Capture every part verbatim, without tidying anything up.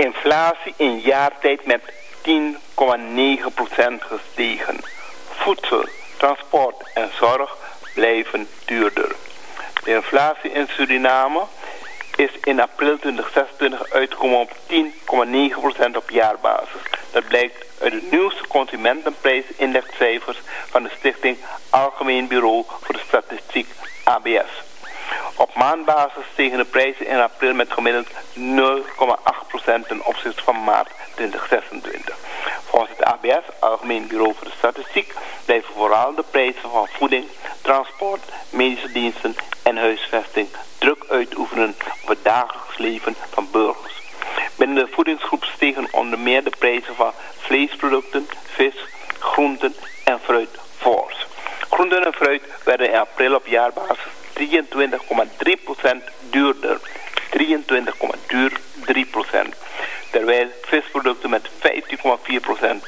Inflatie in jaartijd met tien komma negen procent gestegen. Voedsel, transport en zorg blijven duurder. De inflatie in Suriname is in april twintig zesentwintig uitgekomen op tien komma negen procent op jaarbasis. Dat blijkt uit de nieuwste consumentenprijsindexcijfers van de Stichting Algemeen Bureau voor de Statistiek A B S. Op maandbasis stegen de prijzen in april met gemiddeld nul komma acht procent ten opzichte van maart twintig zesentwintig. Volgens het A B S, Algemeen Bureau voor de Statistiek, blijven vooral de prijzen van voeding, transport, medische diensten en huisvesting druk uitoefenen op het dagelijks leven van burgers. Binnen de voedingsgroep stegen onder meer de prijzen van vleesproducten, vis, groenten en fruit fors. Groenten en fruit werden in april op jaarbasis drieëntwintig komma drie procent duurder. drieëntwintig komma drie procent. Terwijl visproducten met vijftien komma vier procent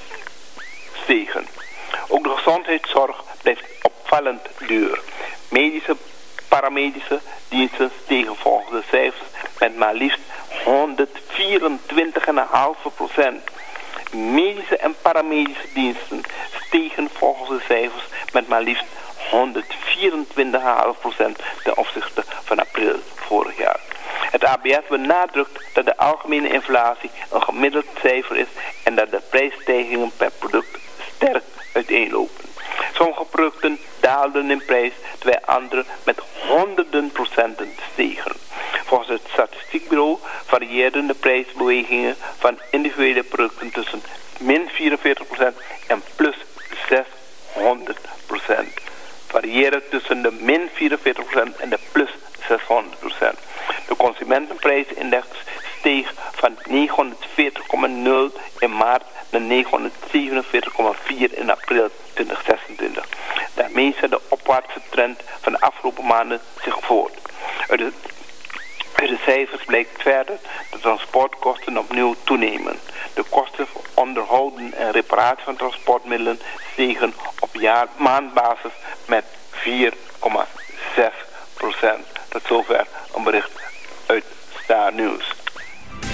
stegen. Ook de gezondheidszorg blijft opvallend duur. Medische, paramedische diensten stegen volgens de cijfers met maar liefst honderdvierentwintig komma vijf procent. Medische en paramedische diensten stegen volgens de cijfers met maar liefst honderdvierentwintig komma vijf procent ten opzichte van april vorig jaar. Het A B S benadrukt dat de algemene inflatie een gemiddeld cijfer is en dat de prijsstijgingen per product sterk uiteenlopen. Sommige producten daalden in prijs, terwijl andere met honderden procenten stegen. Volgens het statistiekbureau varieerden de prijsbewegingen van individuele producten tussen min vierenveertig procent en plus zeshonderd procent. Variëren tussen de min vierenveertig procent en de plus zeshonderd procent. De consumentenprijsindex steeg van negenhonderdveertig komma nul in maart naar negenhonderdzevenenveertig komma vier in april twintig zesentwintig. Daarmee zet de opwaartse trend van de afgelopen maanden zich voort. Uit de, uit de cijfers blijkt verder dat transportkosten opnieuw toenemen. De kosten voor onderhouden en reparatie van transportmiddelen stegen op jaar maandbasis met vier komma zes procent. Tot zover een bericht uit Star News.